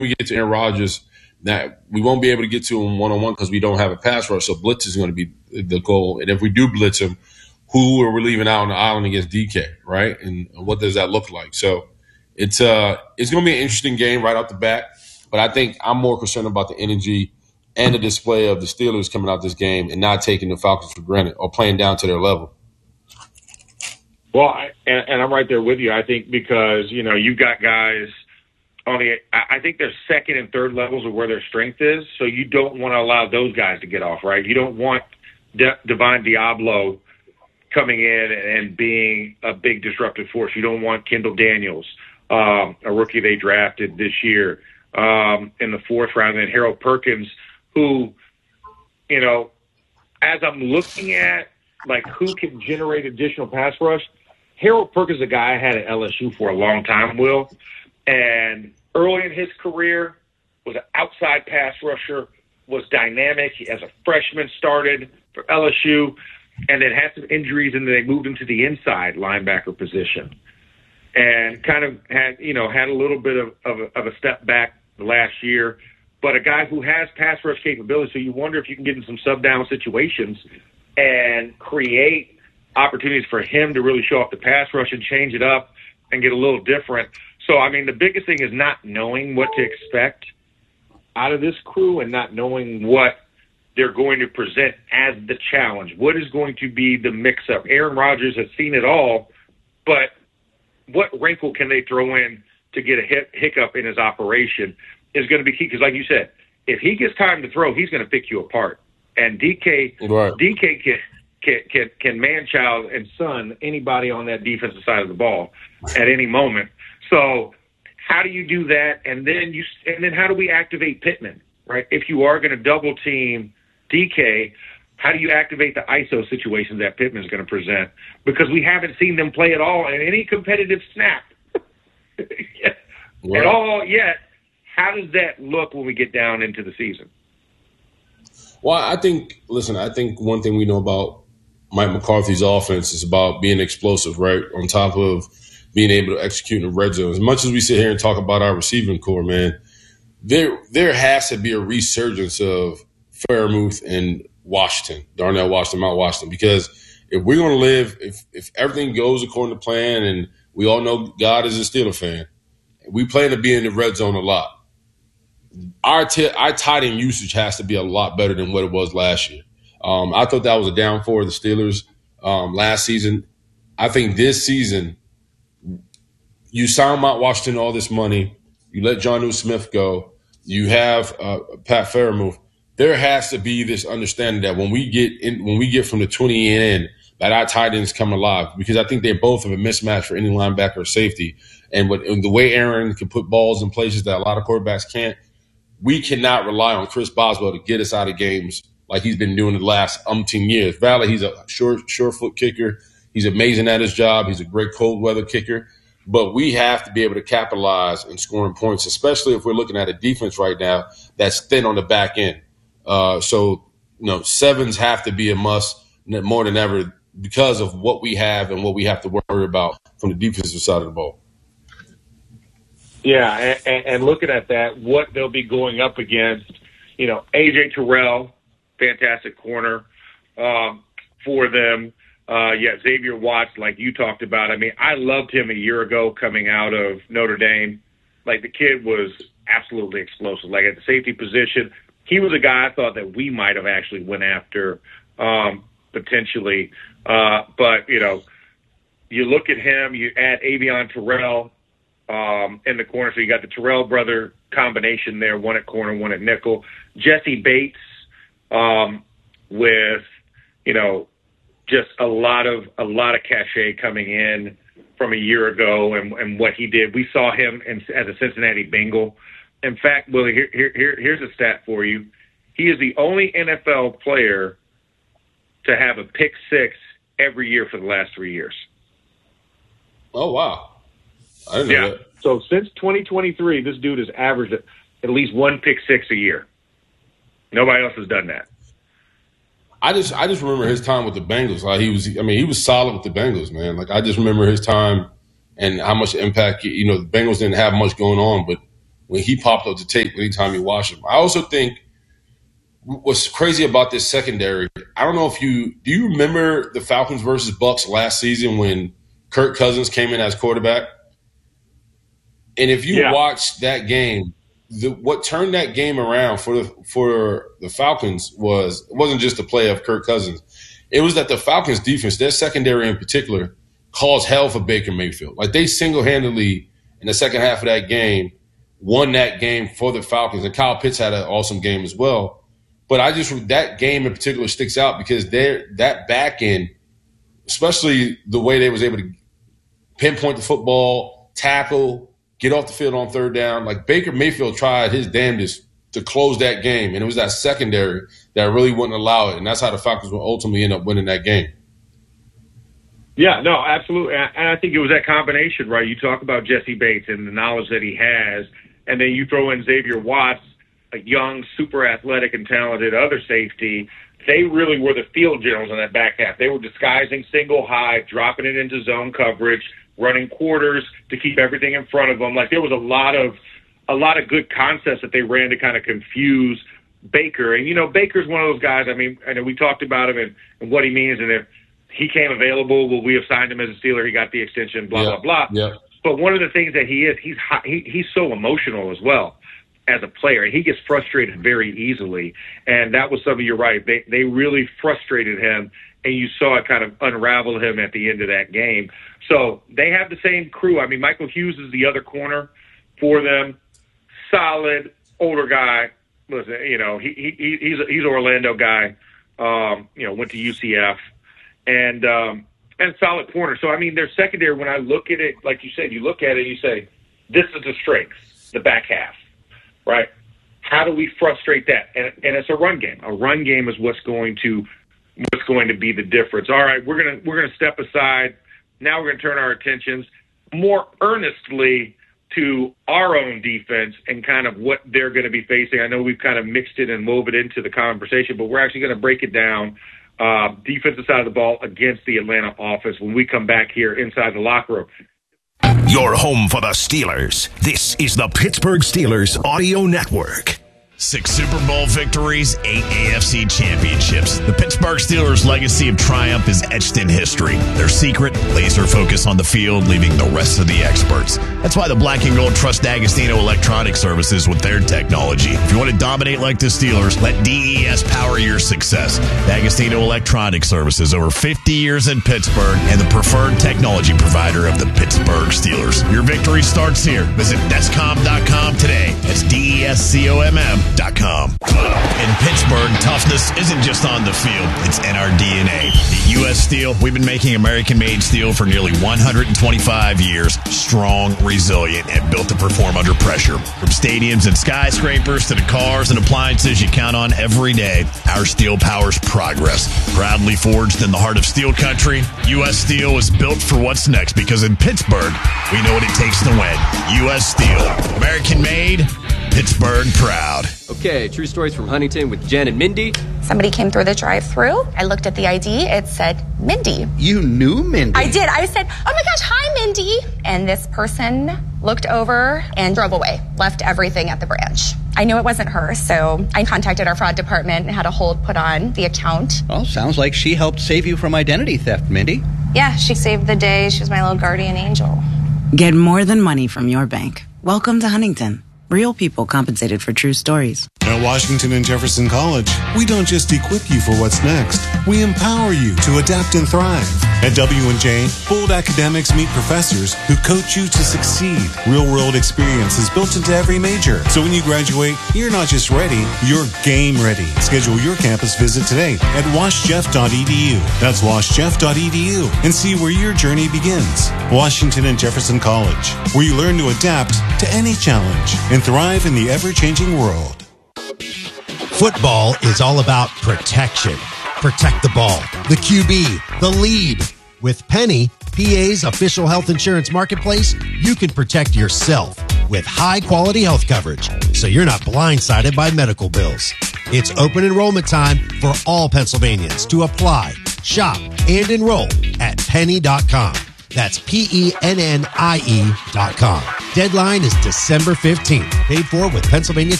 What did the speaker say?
we get to Aaron Rodgers, that we won't be able to get to him one-on-one because we don't have a pass rush. So blitz is going to be the goal. And if we do blitz him, who are we leaving out on the island against DK, right? And what does that look like? So it's going to be an interesting game right off the bat. But I think I'm more concerned about the energy and the display of the Steelers coming out this game and not taking the Falcons for granted or playing down to their level. Well, and I'm right there with you. I think because, you've got guys on I think their second and third levels of where their strength is. So you don't want to allow those guys to get off, right? You don't want Divine Diablo coming in and being a big disruptive force. You don't want Kendall Daniels, a rookie they drafted this year in the fourth round, and Harold Perkins, who, as I'm looking at, like, who can generate additional pass rush, Harold Perkins is a guy I had at LSU for a long time, Will. And early in his career was an outside pass rusher, was dynamic. He, as a freshman, started for LSU and then had some injuries, and then they moved him to the inside linebacker position and kind of had a little bit of a step back last year. But a guy who has pass rush capability, so you wonder if you can get in some sub-down situations and create opportunities for him to really show off the pass rush and change it up and get a little different. So, the biggest thing is not knowing what to expect out of this crew and not knowing what they're going to present as the challenge. What is going to be the mix-up? Aaron Rodgers has seen it all, but what wrinkle can they throw in to get a hiccup in his operation is going to be key. Because like you said, if he gets time to throw, he's going to pick you apart. And DK can man-child and son anybody on that defensive side of the ball at any moment. So how do you do that? And then how do we activate Pittman, right? If you are going to double team DK, how do you activate the ISO situations that Pittman is going to present? Because we haven't seen them play at all in any competitive snap at all yet. How does that look when we get down into the season? Well, I think one thing we know about Mike McCarthy's offense is about being explosive, right? On top of being able to execute in the red zone. As much as we sit here and talk about our receiving core, man, there has to be a resurgence of Freiermuth and Washington, Darnell Washington, Mount Washington, because if we're going to live, if everything goes according to plan, and we all know God is a Steeler fan, we plan to be in the red zone a lot. Our tight end usage has to be a lot better than what it was last year. I thought that was a downfall for the Steelers last season. I think this season, you sign Mount Washington all this money, you let Jonnu Smith go, you have Pat Freiermuth. There has to be this understanding that when we get from the 20 in, that our tight ends come alive, because I think they both have a mismatch for any linebacker or safety. And the way Aaron can put balls in places that a lot of quarterbacks can't, we cannot rely on Chris Boswell to get us out of games like he's been doing the last umpteen years. Valley, he's a short foot kicker. He's amazing at his job. He's a great cold weather kicker. But we have to be able to capitalize in scoring points, especially if we're looking at a defense right now that's thin on the back end. So sevens have to be a must more than ever because of what we have and what we have to worry about from the defensive side of the ball. Yeah, and looking at that, what they'll be going up against, A.J. Terrell, fantastic corner for them. Xavier Watts, like you talked about. I loved him a year ago coming out of Notre Dame. Like, the kid was absolutely explosive. Like, at the safety position, he was a guy I thought that we might have actually went after potentially. But, you look at him, you add Avion Terrell in the corner. So you got the Terrell brother combination there, one at corner, one at nickel. Jesse Bates with, just a lot of cachet coming in from a year ago and what he did. We saw him as a Cincinnati Bengal. In fact, Willie, here's a stat for you. He is the only NFL player to have a pick six every year for the last 3 years. Oh, wow. I didn't know that. So since 2023, this dude has averaged at least one pick six a year. Nobody else has done that. I just remember his time with the Bengals. Like, he was solid with the Bengals, man. Like, I just remember his time and how much impact, the Bengals didn't have much going on, but when he popped up the tape anytime you watch him. I also think what's crazy about this secondary, I don't know if do you remember the Falcons versus Bucs last season when Kirk Cousins came in as quarterback? And if you watch that game, what turned that game around for the Falcons wasn't just the play of Kirk Cousins. It was that the Falcons defense, their secondary in particular, caused hell for Baker Mayfield. Like, they single-handedly in the second half of that game won that game for the Falcons. And Kyle Pitts had an awesome game as well. But that game in particular sticks out because that back end, especially the way they was able to pinpoint the football, tackle, get off the field on third down. Like, Baker Mayfield tried his damnedest to close that game, and it was that secondary that really wouldn't allow it, and that's how the Falcons will ultimately end up winning that game. Yeah, no, absolutely. And I think it was that combination, right? You talk about Jesse Bates and the knowledge that he has, and then you throw in Xavier Watts, a young, super athletic and talented other safety. They really were the field generals in that back half. They were disguising single high, dropping it into zone coverage, running quarters to keep everything in front of them. Like, there was a lot of good concepts that they ran to kind of confuse Baker. And, you know, Baker's one of those guys, I mean, I know we talked about him and what he means, and if he came available, well, we have signed him as a Steeler, he got the extension, blah, blah, blah. Yeah. But one of the things that he is, he's so emotional as well as a player. He gets frustrated very easily, and that was something, you're right, they really frustrated him, and you saw it kind of unravel him at the end of that game. So they have the same crew. I mean, Michael Hughes is the other corner for them. Solid, older guy. Listen, you know, he's an Orlando guy, you know, went to UCF, and solid corner. So, I mean, their secondary, when I look at it, like you said, you look at it, you say, this is the strength, the back half. Right? How do we frustrate that? And it's a run game. A run game is what's going to be the difference. All right, we're gonna step aside. Now we're gonna turn our attentions more earnestly to our own defense and kind of what they're going to be facing. I know we've kind of mixed it and wove it into the conversation, but we're actually going to break it down. Defensive side of the ball against the Atlanta offense when we come back here inside the locker room. Your home for the Steelers. This is the Pittsburgh Steelers Audio Network. 6 Super Bowl victories, 8 AFC championships. The Pittsburgh Steelers' legacy of triumph is etched in history. Their secret, laser focus on the field, leaving the rest of the experts. That's why the Black and Gold trust D'Agostino Electronic Services with their technology. If you want to dominate like the Steelers, let DES power your success. D'Agostino Electronic Services, over 50 years in Pittsburgh, and the preferred technology provider of the Pittsburgh Steelers. Your victory starts here. Visit Descom.com today. That's DESCOMM.com. In Pittsburgh, toughness isn't just on the field, it's in our DNA. At U.S. Steel, we've been making American-made steel for nearly 125 years, strong, resilient, and built to perform under pressure. From stadiums and skyscrapers to the cars and appliances you count on every day, our steel powers progress. Proudly forged in the heart of steel country, U.S. Steel is built for what's next, because in Pittsburgh, we know what it takes to win. U.S. Steel, American-made, Pittsburgh proud. Okay, true stories from Huntington with Jen and Mindy. Somebody came through the drive-thru. I looked at the ID. It said Mindy. You knew Mindy? I did. I said, oh my gosh, hi, Mindy. And this person looked over and drove away, left everything at the branch. I knew it wasn't her, so I contacted our fraud department and had a hold put on the account. Well, sounds like she helped save you from identity theft, Mindy. Yeah, she saved the day. She was my little guardian angel. Get more than money from your bank. Welcome to Huntington. Real people compensated for true stories. At Washington and Jefferson College, we don't just equip you for what's next. We empower you to adapt and thrive. At W&J, bold academics meet professors who coach you to succeed. Real-world experience is built into every major. So when you graduate, you're not just ready, you're game ready. Schedule your campus visit today at washjeff.edu. That's washjeff.edu, and see where your journey begins. Washington and Jefferson College, where you learn to adapt to any challenge and thrive in the ever-changing world. Football is all about protection. Protect the ball, the QB, the lead. With Penny, PA's official health insurance marketplace, you can protect yourself with high-quality health coverage, so you're not blindsided by medical bills. It's open enrollment time for all Pennsylvanians to apply, shop, and enroll at penny.com. That's PENNIE.com. Deadline is December 15th. Paid for with Pennsylvania